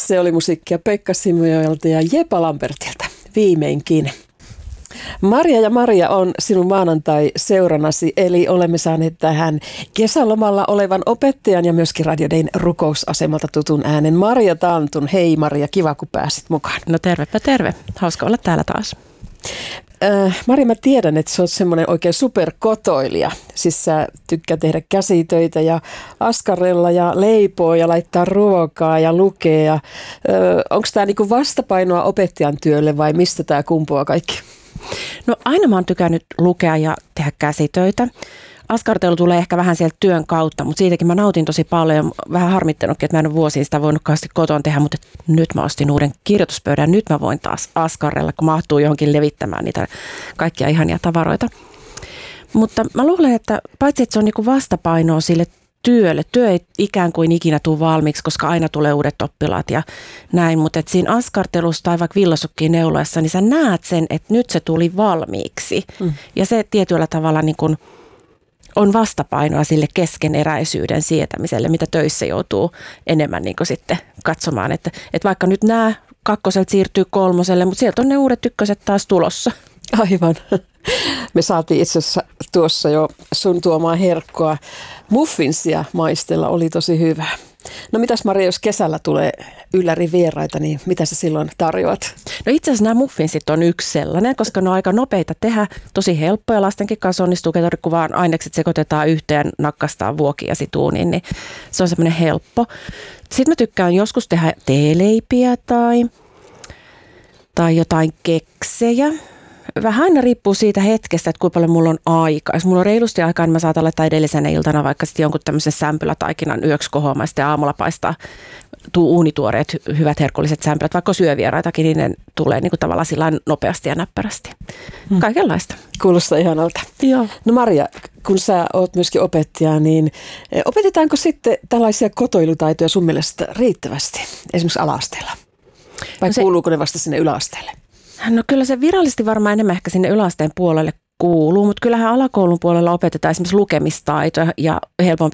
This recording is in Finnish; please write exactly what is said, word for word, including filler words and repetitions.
Se oli musiikkia Pekka Simojoelta ja Jepa Lambertilta viimeinkin. Maria ja Maria on sinun maanantai-seuranasi, eli olemme saaneet tähän kesälomalla olevan opettajan ja myöskin Radio Dayn rukousasemalta tutun äänen Maria Tantun. Hei Maria, kiva kun pääsit mukaan. No tervepä terve, hauska olla täällä taas. Äh, Maria, mä tiedän, että sä oot semmoinen oikein superkotoilija. Siis sä tykkää tehdä käsitöitä ja askarella ja leipoa ja laittaa ruokaa ja lukea. Äh, Onko tämä niinku vastapainoa opettajan työlle vai mistä tämä kumpuaa kaikki? No aina mä oon tykännyt lukea ja tehdä käsitöitä. Askartelu tulee ehkä vähän sieltä työn kautta, mutta siitäkin mä nautin tosi paljon. Vähän harmittanutkin, että mä en ole vuosiin sitä voinut kauheasti kotona tehdä, mutta nyt mä ostin uuden kirjoituspöydän. Nyt mä voin taas askarrella, kun mahtuu johonkin levittämään niitä kaikkia ihania tavaroita. Mutta mä luulen, että paitsi että se on niinku vastapainoa sille työlle, työ ei ikään kuin ikinä tule valmiiksi, koska aina tulee uudet oppilaat ja näin, mutta että siinä askartelussa tai vaikka villasukkiin neuloessa, niin sä näet sen, että nyt se tuli valmiiksi. Mm. Ja se tietyllä tavalla niin kuin on vastapainoa sille keskeneräisyyden sietämiselle, mitä töissä joutuu enemmän niin kuin sitten katsomaan, että, että vaikka nyt nämä kakkoselta siirtyy kolmoselle, mutta sieltä on ne uudet ykköset taas tulossa. Aivan. Me saatiin itse asiassa tuossa jo sun tuomaa herkkoa. Muffinsia maistella oli tosi hyvä. No mitäs Maria, jos kesällä tulee ylläri vieraita, niin mitä sä silloin tarjoat? No itse asiassa nämä muffinsit on yksi sellainen, koska ne on aika nopeita tehdä, tosi helppoja. Lastenkin kanssa onnistuu, kun vaan ainekset sekoitetaan yhteen, nakkastaa vuokia situuniin, niin se on semmoinen helppo. Sitten mä tykkään joskus tehdä teeleipiä tai, tai jotain keksejä. Vähän aina riippuu siitä hetkestä, että kuinka paljon mulla on aikaa. Jos mulla on reilusti aikaa, niin mä saatan laittaa edellisenä iltana vaikka sitten jonkun tämmöisen sämpylätaikinan yöksi kohoamaan ja sitten aamulla paistaa tuu uunituoreet, hyvät herkulliset sämpylät. Vaikka syövieraitakin, niin ne tulee niin kuin tavallaan sillä nopeasti ja näppärästi. Hmm. Kaikenlaista. Kuulostaa ihanalta. Joo. No Maria, kun sä oot myöskin opettaja, niin opetetaanko sitten tällaisia kotoilutaitoja sun mielestä riittävästi, esimerkiksi ala-asteella? Vai no se, kuuluuko ne vasta sinne yläasteelle? No kyllä se virallisesti varmaan enemmän ehkä sinne yläasteen puolelle kuuluu, mutta kyllähän alakoulun puolella opetetaan esimerkiksi lukemistaitoja ja helpompi